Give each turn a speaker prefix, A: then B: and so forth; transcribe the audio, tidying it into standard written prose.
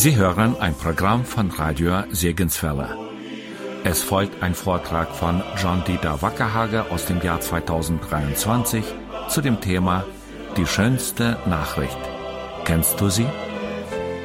A: Sie hören ein Programm von Radio Segenswelle. Es folgt ein Vortrag von John-Dieter Wackerhage aus dem Jahr 2023 zu dem Thema Die schönste Nachricht. Kennst du sie?